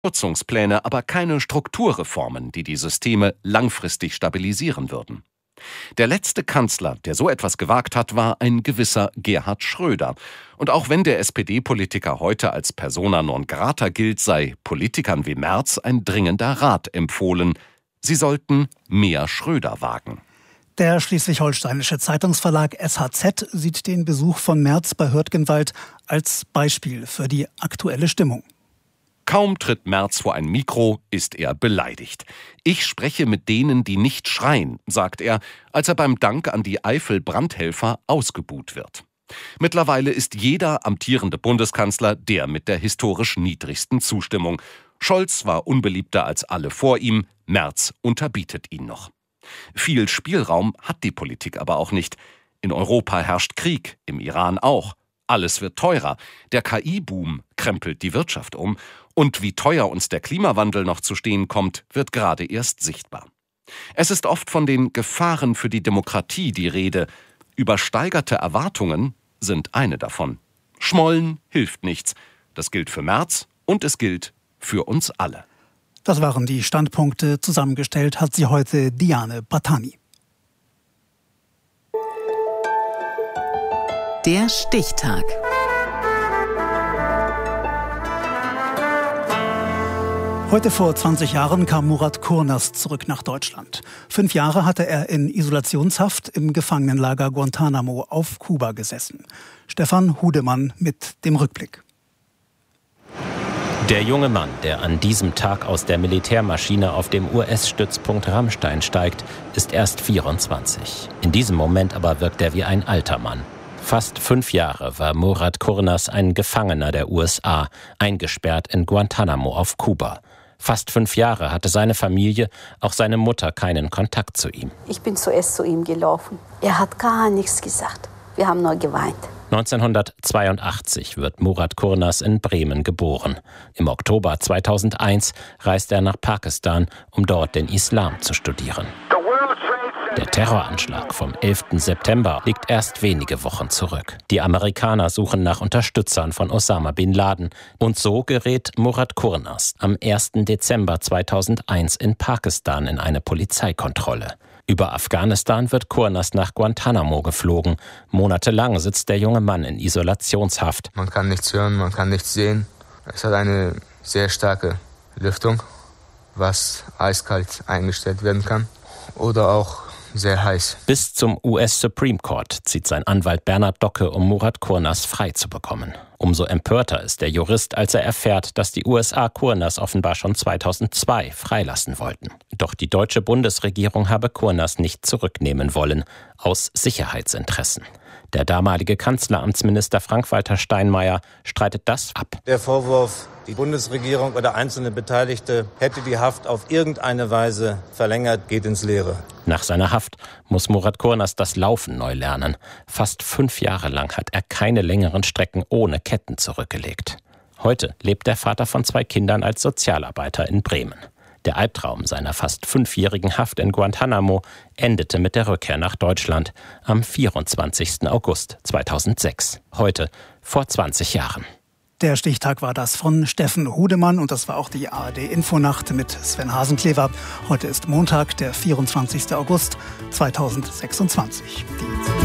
Kürzungspläne, aber keine Strukturreformen, die die Systeme langfristig stabilisieren würden. Der letzte Kanzler, der so etwas gewagt hat, war ein gewisser Gerhard Schröder. Und auch wenn der SPD-Politiker heute als persona non grata gilt, sei Politikern wie Merz ein dringender Rat empfohlen. Sie sollten mehr Schröder wagen. Der schleswig-holsteinische Zeitungsverlag SHZ sieht den Besuch von Merz bei Hürtgenwald als Beispiel für die aktuelle Stimmung. Kaum tritt Merz vor ein Mikro, ist er beleidigt. Ich spreche mit denen, die nicht schreien, sagt er, als er beim Dank an die Eifel-Brandhelfer ausgebuht wird. Mittlerweile ist jeder amtierende Bundeskanzler der mit der historisch niedrigsten Zustimmung. Scholz war unbeliebter als alle vor ihm, Merz unterbietet ihn noch. Viel Spielraum hat die Politik aber auch nicht. In Europa herrscht Krieg, im Iran auch. Alles wird teurer. Der KI-Boom krempelt die Wirtschaft um. Und wie teuer uns der Klimawandel noch zu stehen kommt, wird gerade erst sichtbar. Es ist oft von den Gefahren für die Demokratie die Rede. Übersteigerte Erwartungen sind eine davon. Schmollen hilft nichts. Das gilt für Merz und es gilt für uns alle. Das waren die Standpunkte. Zusammengestellt hat sie heute Diane Batani. Der Stichtag. Heute vor 20 Jahren kam Murat Kurnaz zurück nach Deutschland. 5 Jahre hatte er in Isolationshaft im Gefangenenlager Guantanamo auf Kuba gesessen. Stefan Hudemann mit dem Rückblick. Der junge Mann, der an diesem Tag aus der Militärmaschine auf dem US-Stützpunkt Ramstein steigt, ist erst 24. In diesem Moment aber wirkt er wie ein alter Mann. Fast 5 Jahre war Murat Kurnaz ein Gefangener der USA, eingesperrt in Guantanamo auf Kuba. Fast 5 Jahre hatte seine Familie, auch seine Mutter, keinen Kontakt zu ihm. Ich bin zuerst zu ihm gelaufen. Er hat gar nichts gesagt. Wir haben nur geweint. 1982 wird Murat Kurnaz in Bremen geboren. Im Oktober 2001 reist er nach Pakistan, um dort den Islam zu studieren. Der Terroranschlag vom 11. September liegt erst wenige Wochen zurück. Die Amerikaner suchen nach Unterstützern von Osama bin Laden. Und so gerät Murat Kurnaz am 1. Dezember 2001 in Pakistan in eine Polizeikontrolle. Über Afghanistan wird Kurnaz nach Guantanamo geflogen. Monatelang sitzt der junge Mann in Isolationshaft. Man kann nichts hören, man kann nichts sehen. Es hat eine sehr starke Lüftung, was eiskalt eingestellt werden kann oder auch sehr heiß. Bis zum US Supreme Court zieht sein Anwalt Bernhard Docke, um Murat Kurnaz frei zu bekommen. Umso empörter ist der Jurist, als er erfährt, dass die USA Kurnaz offenbar schon 2002 freilassen wollten. Doch die deutsche Bundesregierung habe Kurnaz nicht zurücknehmen wollen, aus Sicherheitsinteressen. Der damalige Kanzleramtsminister Frank-Walter Steinmeier streitet das ab. Der Vorwurf, die Bundesregierung oder einzelne Beteiligte hätte die Haft auf irgendeine Weise verlängert, geht ins Leere. Nach seiner Haft muss Murat Kurnaz das Laufen neu lernen. Fast 5 Jahre lang hat er keine längeren Strecken ohne Ketten zurückgelegt. Heute lebt der Vater von 2 Kindern als Sozialarbeiter in Bremen. Der Albtraum seiner fast 5-jährigen Haft in Guantanamo endete mit der Rückkehr nach Deutschland am 24. August 2006. Heute vor 20 Jahren. Der Stichtag war das von Steffen Hudemann und das war auch die ARD-Infonacht mit Sven Hasenklever. Heute ist Montag, der 24. August 2026.